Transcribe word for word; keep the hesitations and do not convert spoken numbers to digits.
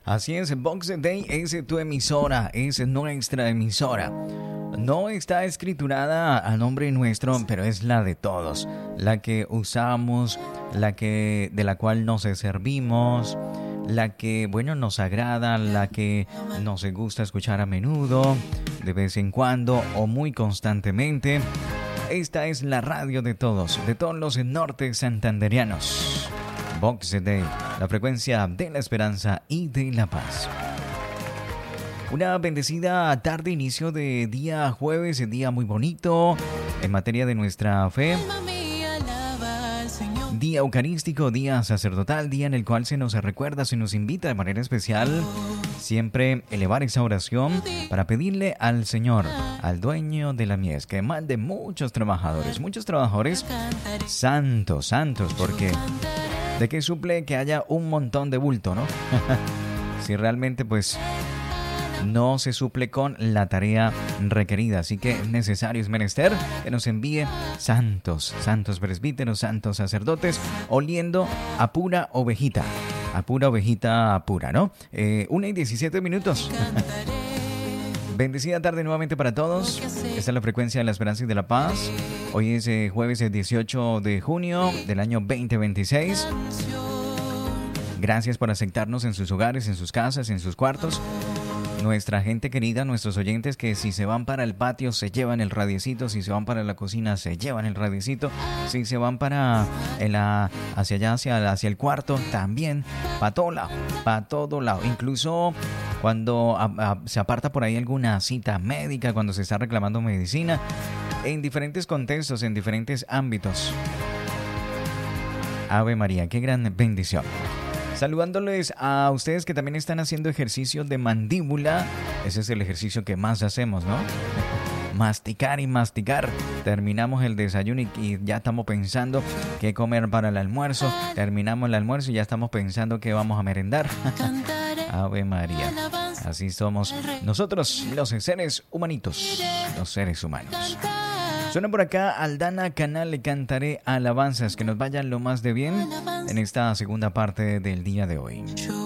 Así es, Box Day es tu emisora, es nuestra emisora. No está escriturada a nombre nuestro, pero es la de todos, la que usamos, la que de la cual nos servimos, la que, bueno, nos agrada, la que nos gusta escuchar a menudo, de vez en cuando o muy constantemente. Esta es la radio de todos, de todos los norte santanderianos. Box Day, la frecuencia de la esperanza y de la paz. Una bendecida tarde, inicio de día jueves, día muy bonito en materia de nuestra fe. Día eucarístico, día sacerdotal, día en el cual se nos recuerda, se nos invita de manera especial siempre elevar esa oración para pedirle al Señor, al dueño de la mies, que mande muchos trabajadores, muchos trabajadores santos, santos, porque ¿de qué suple que haya un montón de bulto, no? Si realmente pues no se suple con la tarea requerida. Así que es necesario, es menester que nos envíe santos, santos presbíteros, santos sacerdotes, oliendo a pura ovejita, a pura ovejita pura, ¿no? Eh, una y diecisiete minutos. Bendecida tarde nuevamente para todos. Esta es la frecuencia de la esperanza y de la paz. Hoy es eh, jueves el dieciocho de junio del año veinte veintiséis. Gracias por aceptarnos en sus hogares, en sus casas, en sus cuartos. Nuestra gente querida, nuestros oyentes que si se van para el patio se llevan el radiecito, si se van para la cocina se llevan el radiecito, si se van para el, hacia allá, hacia, hacia el cuarto también, para todo lado, para todo lado. Incluso cuando a, a, se aparta por ahí alguna cita médica, cuando se está reclamando medicina, en diferentes contextos, en diferentes ámbitos. Ave María, qué gran bendición. Saludándoles a ustedes que también están haciendo ejercicio de mandíbula. Ese es el ejercicio que más hacemos, ¿no? Masticar y masticar. Terminamos el desayuno y, y ya estamos pensando qué comer para el almuerzo. Terminamos el almuerzo y ya estamos pensando qué vamos a merendar. Ave María. Así somos nosotros, los seres humanitos. Los seres humanos. Suena por acá Aldana Canal, le cantaré alabanzas. Que nos vayan lo más de bien en esta segunda parte del día de hoy.